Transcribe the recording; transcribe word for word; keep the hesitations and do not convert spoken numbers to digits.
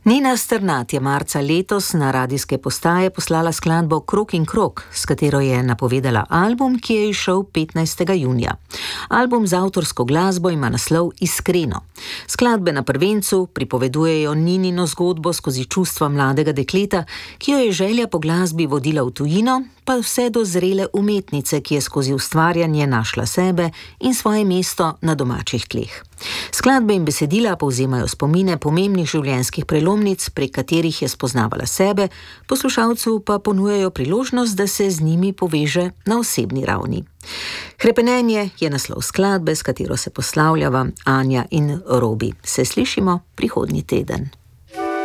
Nina Strnad je marca letos na radijske postaje poslala skladbo Krog in krog, s katero je napovedala album, ki je izšel petnajstega junija. Album z avtorsko glasbo ima naslov Iskreno. Skladbe na prvencu pripovedujejo Ninino zgodbo skozi čustva mladega dekleta, ki jo je želja po glasbi vodila v tujino, pa vse do zrele umetnice, ki je skozi ustvarjanje našla sebe in svoje mesto na domačih tleh. Skladbe in besedila povzemajo spomine pomembnih življenjskih prelomnic, prek katerih je spoznavala sebe, poslušalcu pa ponujajo priložnost, da se z njimi poveže na osebni ravni. Hrepenenje je naslov skladbe, s katero se poslavljava Anja in Robi. Se slišimo prihodnji teden.